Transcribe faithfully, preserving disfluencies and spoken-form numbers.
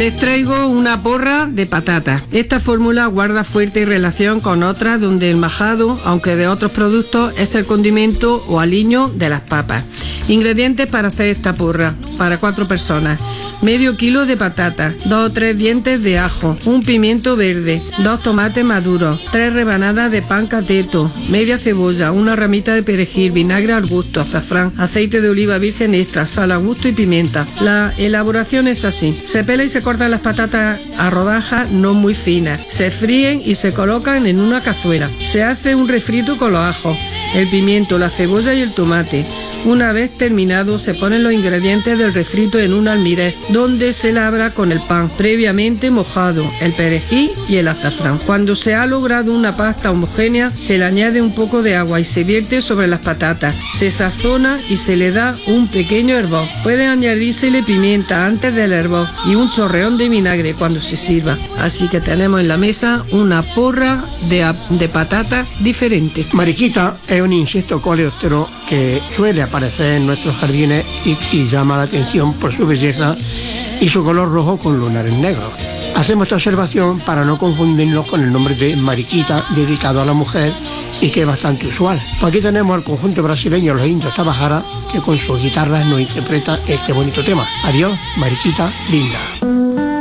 Les traigo una porra de patata. Esta fórmula guarda fuerte relación con otras donde el majado, aunque de otros productos, es el condimento o aliño de las papas. Ingredientes para hacer esta porra para cuatro personas: medio kilo de patata, dos o tres dientes de ajo, un pimiento verde, dos tomates maduros, tres rebanadas de pan cateto, media cebolla, una ramita de perejil, vinagre al gusto, azafrán, aceite de oliva virgen extra, sal a gusto y pimienta. La elaboración es así: se pela y se cortan las patatas a rodajas no muy finas, se fríen y se colocan en una cazuela. Se hace un refrito con los ajos, el pimiento, la cebolla y el tomate. Una vez terminado, se ponen los ingredientes del refrito en un almirez, donde se labra con el pan previamente mojado, el perejil y el azafrán. Cuando se ha logrado una pasta homogénea, se le añade un poco de agua y se vierte sobre las patatas. Se sazona y se le da un pequeño hervor. Puede añadírsele pimienta antes del hervor y un chorreón de vinagre cuando se sirva. Así que tenemos en la mesa una porra de, de patata diferente. Mariquita es un insecto coleóptero que suele aparecer en nuestros jardines y, y llama la atención por su belleza y su color rojo con lunares negros. Hacemos esta observación para no confundirnos con el nombre de mariquita dedicado a la mujer y que es bastante usual. Pues aquí tenemos al conjunto brasileño Los Indios Tabajara, que con sus guitarras nos interpreta este bonito tema. Adiós, mariquita linda.